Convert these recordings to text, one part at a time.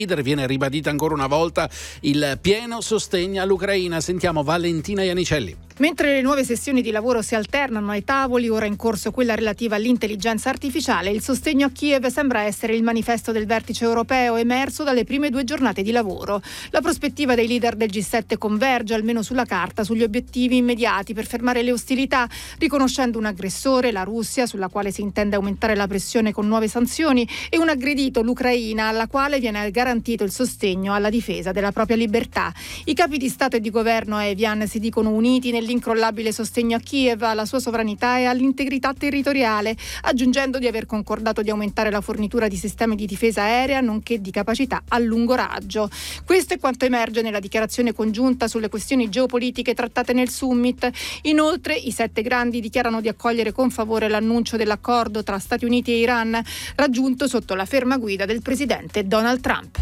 Viene ribadita ancora una volta il pieno sostegno all'Ucraina. Sentiamo Valentina Ianicelli. Mentre le nuove sessioni di lavoro si alternano ai tavoli, ora in corso quella relativa all'intelligenza artificiale, il sostegno a Kiev sembra essere il manifesto del vertice europeo emerso dalle prime 2 giornate di lavoro. La prospettiva dei leader del G7 converge, almeno sulla carta, sugli obiettivi immediati per fermare le ostilità, riconoscendo un aggressore, la Russia, sulla quale si intende aumentare la pressione con nuove sanzioni, e un aggredito, l'Ucraina, alla quale viene garantito il sostegno alla difesa della propria libertà. I capi di Stato e di governo a Evian si dicono uniti nell'incrollabile sostegno a Kiev, alla sua sovranità e all'integrità territoriale, aggiungendo di aver concordato di aumentare la fornitura di sistemi di difesa aerea nonché di capacità a lungo raggio. Questo è quanto emerge nella dichiarazione congiunta sulle questioni geopolitiche trattate nel summit. Inoltre i 7 grandi dichiarano di accogliere con favore l'annuncio dell'accordo tra Stati Uniti e Iran, raggiunto sotto la ferma guida del presidente Donald Trump.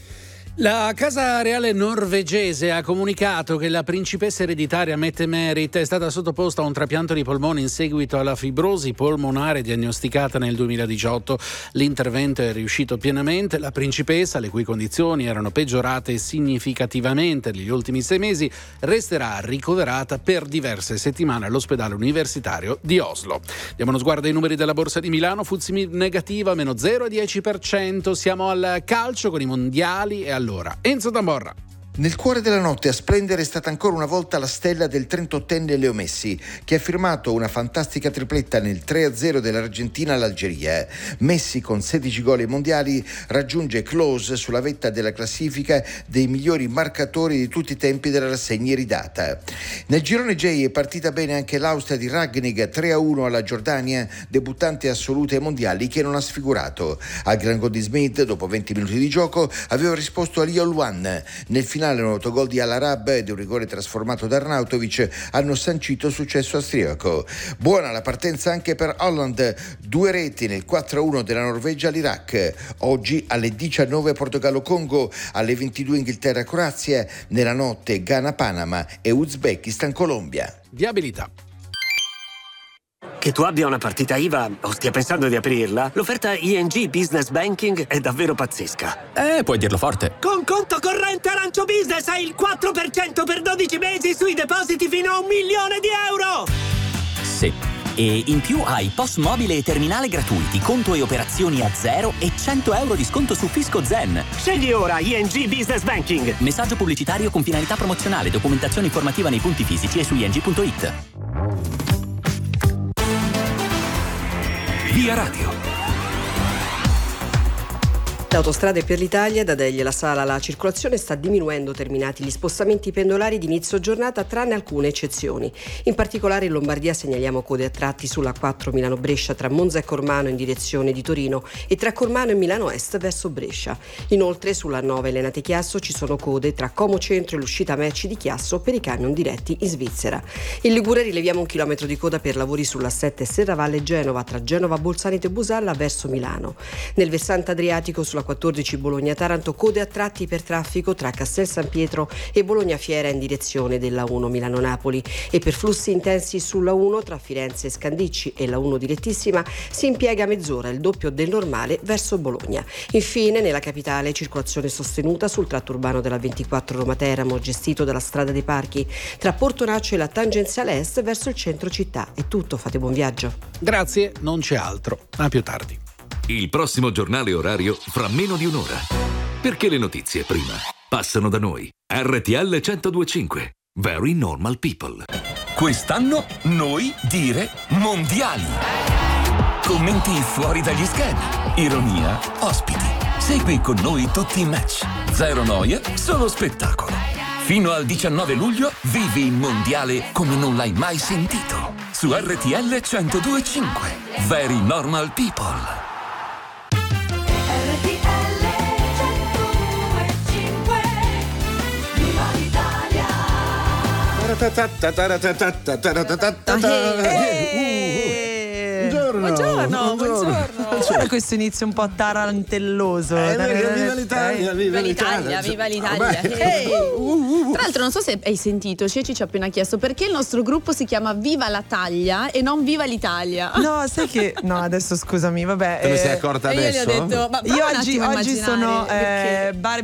La Casa Reale norvegese ha comunicato che la principessa ereditaria Mette Marit è stata sottoposta a un trapianto di polmone in seguito alla fibrosi polmonare diagnosticata nel 2018. L'intervento è riuscito pienamente. La principessa, le cui condizioni erano peggiorate significativamente negli ultimi 6 mesi, resterà ricoverata per diverse settimane all'ospedale universitario di Oslo. Diamo uno sguardo ai numeri della Borsa di Milano. FTSE MIB negativa, meno 0,10%. Siamo al calcio con i mondiali e allora Enzo Tamborra. Nel cuore della notte a splendere è stata ancora una volta la stella del 38enne Leo Messi, che ha firmato una fantastica tripletta nel 3-0 dell'Argentina all'Algeria. Messi, con 16 gol ai mondiali, raggiunge Klose sulla vetta della classifica dei migliori marcatori di tutti i tempi della rassegna iridata. Nel girone J è partita bene anche l'Austria di Rangnick, 3-1 alla Giordania, debuttante assoluta ai mondiali che non ha sfigurato. Al gran gol di Smith, dopo 20 minuti di gioco, aveva risposto Ali Olwan. Nel finale un autogol di Al-Arab ed un rigore trasformato da Arnautovic hanno sancito il successo austriaco. Buona la partenza anche per Holland, 2 reti nel 4-1 della Norvegia all'Iraq. Oggi alle 19 Portogallo-Congo, alle 22 Inghilterra-Croazia, nella notte Ghana-Panama e Uzbekistan-Colombia. Viabilità. Che tu abbia una partita IVA o stia pensando di aprirla, l'offerta ING Business Banking è davvero pazzesca. Puoi dirlo forte. Con conto corrente Arancio Business hai il 4% per 12 mesi sui depositi fino a €1 milione. Sì. E in più hai POS mobile e terminale gratuiti, conto e operazioni a zero e €100 di sconto su Fisco Zen. Scegli ora ING Business Banking. Messaggio pubblicitario con finalità promozionale, documentazione informativa nei punti fisici e su ing.it. Via Radio. Le autostrade per l'Italia, da Degli alla Sala la circolazione sta diminuendo, terminati gli spostamenti pendolari di inizio giornata tranne alcune eccezioni. In particolare in Lombardia segnaliamo code a tratti sulla 4 Milano-Brescia tra Monza e Cormano in direzione di Torino e tra Cormano e Milano Est verso Brescia. Inoltre sulla 9 Lenate-Chiasso ci sono code tra Como Centro e l'uscita merci di Chiasso per i camion diretti in Svizzera. In Ligure rileviamo 1 chilometro di coda per lavori sulla 7 Serravalle-Genova tra Genova, Bolzanito e Busalla verso Milano. Nel versante adriatico sulla 14 Bologna-Taranto code a tratti per traffico tra Castel San Pietro e Bologna Fiera in direzione della 1 Milano-Napoli, e per flussi intensi sulla 1 tra Firenze e Scandicci e la 1 direttissima si impiega mezz'ora, il doppio del normale, verso Bologna. Infine nella capitale circolazione sostenuta sul tratto urbano della 24 Roma-Teramo, gestito dalla strada dei Parchi, tra Portonaccio e la tangenziale est verso il centro città. È tutto, fate buon viaggio. Grazie, non c'è altro. A più tardi. Il prossimo giornale orario fra meno di un'ora. Perché le notizie prima passano da noi. RTL 102.5. Very Normal People. Quest'anno noi dire mondiali. Commenti fuori dagli schemi. Ironia, ospiti. Segui con noi tutti i match. Zero noia, solo spettacolo. Fino al 19 luglio vivi il mondiale come non l'hai mai sentito. Su RTL 102.5. Very Normal People. Buongiorno. Questo inizio un po' tarantelloso. Viva l'Italia, viva l'Italia. Viva l'Italia. Tra l'altro non so se hai sentito, Ceci ci ha appena chiesto perché il nostro gruppo si chiama Viva la Taglia e non Viva l'Italia. No, sai che no, adesso scusami, vabbè. Te ne sei accorta adesso? Io gli ho detto, ma io oggi sono